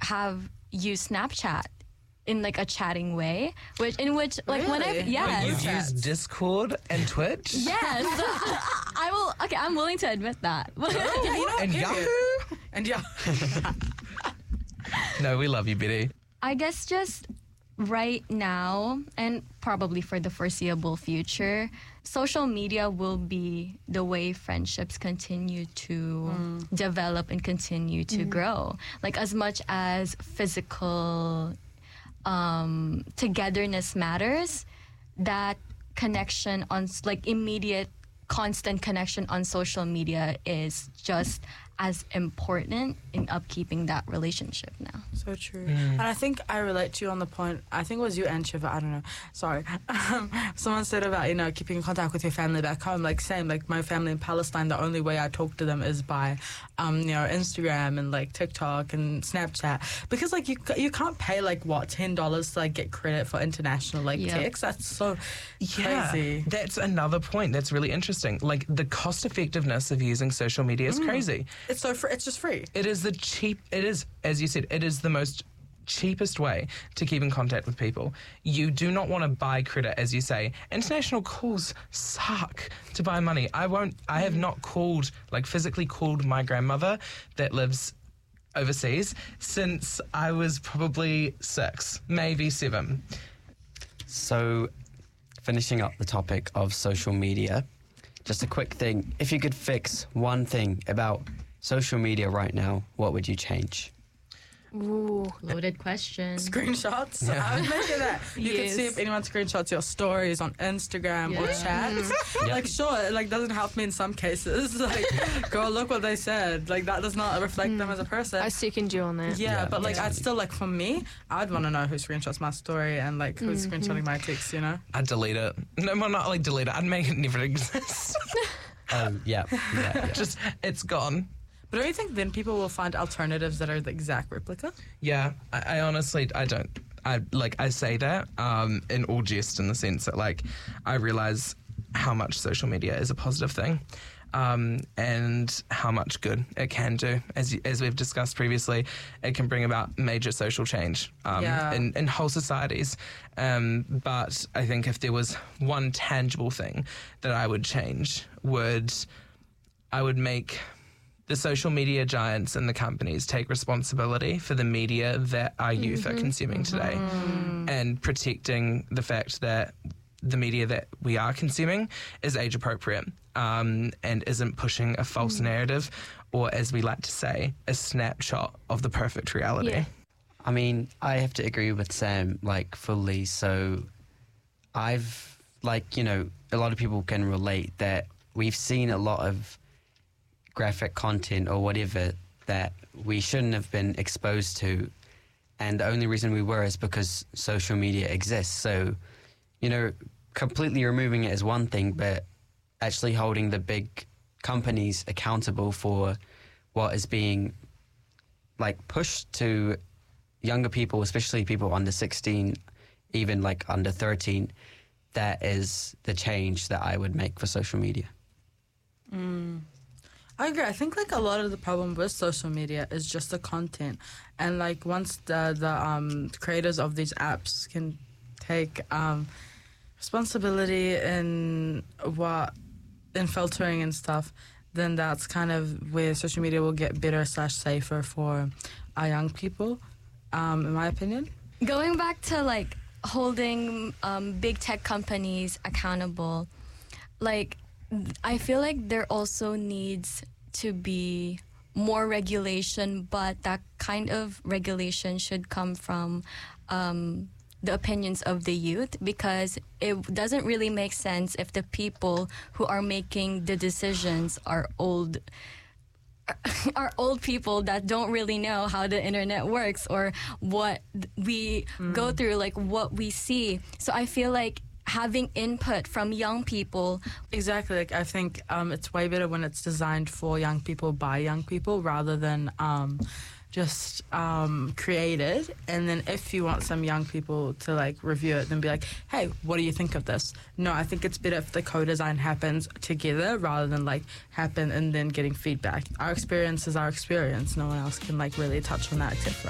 have used Snapchat in like a chatting way, like Really? when I've You've used Discord and Twitch? yes, I will. Okay, I'm willing to admit that. And Yahoo? And yeah. No, we love you, Betty. I guess just right now, and probably for the foreseeable future, social media will be the way friendships continue to develop and continue to grow. Like, as much as physical togetherness matters, that connection on, like, immediate, constant connection on social media is just as important in upkeeping that relationship now. So true. And I think I relate to you on the point, I think it was you and Shiva, I don't know, sorry. Someone said about, keeping in contact with your family back home, like same, like my family in Palestine, the only way I talk to them is by, Instagram and like TikTok and Snapchat. Because like you can't pay like what, $10 to like get credit for international text. That's so crazy. That's another point that's really interesting. Like, the cost effectiveness of using social media is crazy. It's so free. It's just free. It is as you said, it is the most cheapest way to keep in contact with people. You do not want to buy credit, as you say. International calls suck to buy money. I have not physically called my grandmother that lives overseas since I was probably 6, maybe 7. So, finishing up the topic of social media, just a quick thing. If you could fix one thing about social media right now, what would you change? Ooh, loaded question. Screenshots. I would make it that. You can see if anyone screenshots your stories on Instagram or chats. Like, sure, it doesn't help me in some cases. Like, girl, look what they said. Like, that does not reflect them as a person. I second you on that. Yeah, but I'd still, for me, I'd want to know who screenshots my story and who's screenshotting my text, I'd delete it. No, well, not delete it. I'd make it never exist. Yeah. Just, it's gone. But don't you think then people will find alternatives that are the exact replica? Yeah, I honestly, I don't. I say that in all jest, in the sense that, I realize how much social media is a positive thing, and how much good it can do. As we've discussed previously, it can bring about major social change in whole societies. But I think if there was one tangible thing that I would change, I would make the social media giants and the companies take responsibility for the media that our youth are consuming today, and protecting the fact that the media that we are consuming is age appropriate, and isn't pushing a false narrative, or, as we like to say, a snapshot of the perfect reality. Yeah. I mean, I have to agree with Sam, fully. So I've, a lot of people can relate that we've seen a lot of graphic content or whatever that we shouldn't have been exposed to, and the only reason we were is because social media exists. So, completely removing it is one thing, but actually holding the big companies accountable for what is being pushed to younger people, especially people under 16, even under 13, that is the change that I would make for social media. I agree. I think a lot of the problem with social media is just the content, and once the creators of these apps can take responsibility in filtering and stuff, then that's kind of where social media will get better / safer for our young people, in my opinion. Going back to holding big tech companies accountable, I feel like there also needs to be more regulation, but that kind of regulation should come from the opinions of the youth, because it doesn't really make sense if the people who are making the decisions are old people that don't really know how the internet works or what we go through, what we see. So I feel like having input from young people. Exactly. I think it's way better when it's designed for young people by young people rather than just created. And then if you want some young people to review it, then be like, hey, what do you think of this? No, I think it's better if the co-design happens together rather than happen and then getting feedback. Our experience is our experience. No one else can really touch on that except for